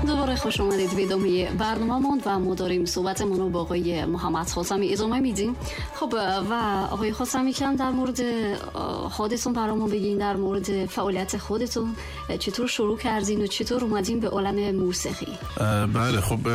دوباره خوش آمدید به ادامه برنامه‌مون و ما داریم صحبتمون رو با آقای محمد خاتمی ادامه میدیم. خب و آقای خاتمی کم در مورد خودتون برامون بگین، در مورد فعالیت خودتون چطور شروع کردین و چطور اومدین به عالم موسیقی؟ بله خب